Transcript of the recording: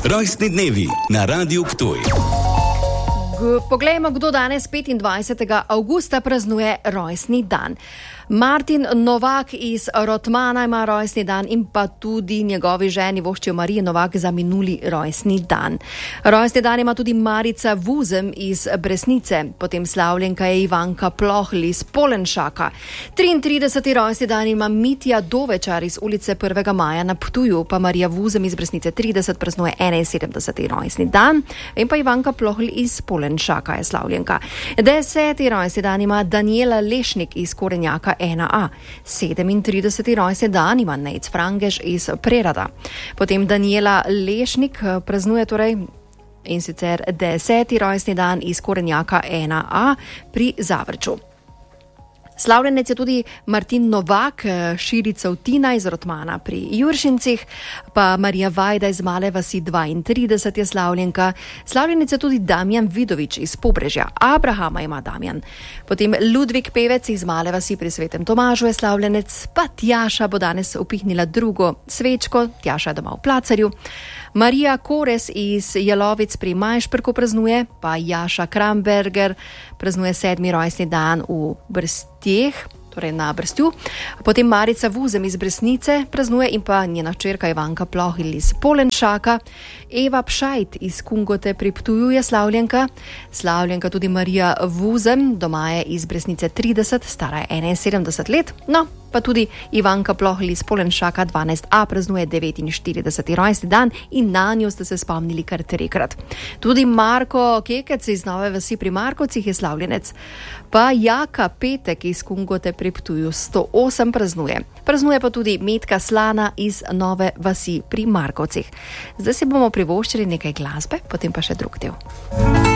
Rojstni dnevi na Radiu Ptuj. Poglejmo, kdo danes 25. avgusta praznuje rojstni dan. Martin Novak iz Rotmana ima rojstni dan in pa tudi njegovi ženi voščijo Marije Novak za minuli rojstni dan. Rojstni dan ima tudi Marica Vuzem iz Bresnice, potem slavljenka je Ivanka Plohl iz Polenšaka. 33. rojstni dan ima Mitja Dovečar iz ulice 1. maja na Ptuju, pa Marija Vuzem iz Bresnice 30 praznuje 71. rojstni dan in pa Ivanka Plohl iz Polenšaka je slavljenka. 10. rojstni dan ima Daniela Lešnik iz Korenjaka 1A. 37. rojstni dan ima Nejc Frangež iz Prerada. Potem Daniela Lešnik praznuje torej in sicer 10. rojstni dan iz Korenjaka 1A pri Zavrču. Slavljenec je tudi Martin Novak, Širica Tina iz Rotmana pri Juršincih, pa Marija Vajda iz Male vasi 32 je slavljenka. Slavljenec je tudi Damjan Vidovič iz Pobrežja. Abrahama ima Damjan. Potem Ludvik Pevec iz Male vasi pri Svetem Tomažu je slavljenec, pa Tjaša bo danes upihnila drugo svečko, Tjaša je doma v Placarju. Marija Kores iz Jelovic pri Majšperku praznuje, pa Jaša Kramberger praznuje 7. rojstni dan v Brstjeh, torej na Brstju. Potem Marica Vuzem iz Bresnice praznuje in pa njena hčerka Ivanka Plohl iz Polenšaka. Eva Pšajt iz Kungote pri Ptuju je slavljenka. Slavljenka tudi Marija Vuzem, doma je iz Bresnice 30, stara je 71 let. No, pa tudi Ivanka Plohl iz Polenšaka 12a praznuje 49. rojstni dan in na njo ste se spomnili kar 3-krat. Tudi Marko Kekec iz Nove vasi pri Markovcih je slavljenec. Pa Jaka Petek iz Kungote pri Ptuju 108 praznuje. Praznuje pa tudi Metka Slana iz Nove vasi pri Markovcih. Zdaj si bomo privoščili nekaj glasbe, potem pa še drug del.